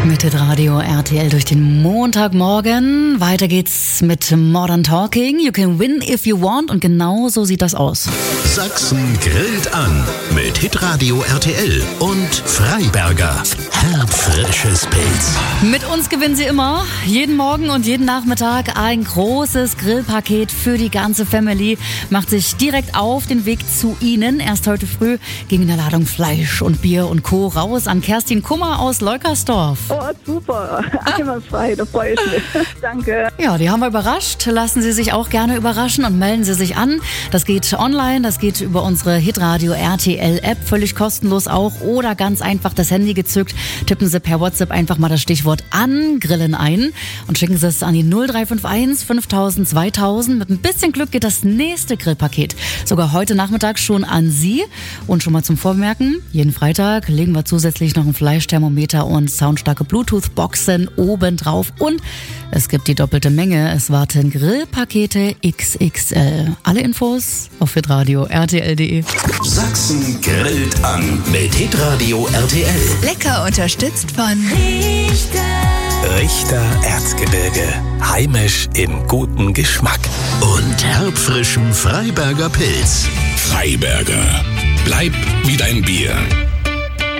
Mit Radio RTL durch den Montagmorgen. Weiter geht's mit Modern Talking. You can win if you want. Und genau so sieht das aus. Sachsen grillt an mit Hitradio RTL und Freiberger. Herbfrisches Pilz. Mit uns gewinnen Sie immer. Jeden Morgen und jeden Nachmittag ein großes Grillpaket für die ganze Family. Macht sich direkt auf den Weg zu Ihnen. Erst heute früh ging in der Ladung Fleisch und Bier und Co. raus an Kerstin Kummer aus Leukersdorf. Oh, super. Einwandfrei, da freue ich mich. Danke. Ja, die haben wir überrascht. Lassen Sie sich auch gerne überraschen und melden Sie sich an. Das geht online, das geht über unsere Hitradio RTL App, völlig kostenlos auch. Oder ganz einfach das Handy gezückt. Tippen Sie per WhatsApp einfach mal das Stichwort Angrillen ein und schicken Sie es an die 0351 5000 2000. Mit ein bisschen Glück geht das nächste Grillpaket sogar heute Nachmittag schon an Sie. Und schon mal zum Vormerken, jeden Freitag legen wir zusätzlich noch ein Fleischthermometer und soundstarke Bluetooth-Boxen oben drauf. Und es gibt die doppelte Menge. Es warten Grillpakete XXL. Alle Infos auf hitradio rtl.de. Sachsen grillt an mit Hitradio RTL. Lecker unterstützt von Richter Erzgebirge. Heimisch im guten Geschmack. Und herbfrischem Freiberger Pilz. Freiberger. Bleib wie dein Bier.